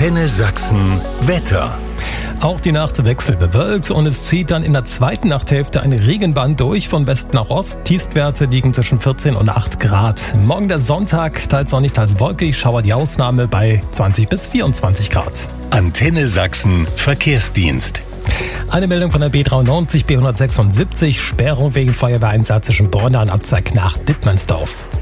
Antenne Sachsen Wetter. Auch die Nacht wechselbewölkt und es zieht dann in der zweiten Nachthälfte eine Regenbahn durch von West nach Ost. Tiefstwerte liegen zwischen 14 und 8 Grad. Morgen der Sonntag, teils sonnig, teils wolkig, Schauer die Ausnahme bei 20 bis 24 Grad. Antenne Sachsen Verkehrsdienst. Eine Meldung von der B93 B176, Sperrung wegen Feuerwehreinsatz zwischen Borna und Abzweig nach Dittmannsdorf.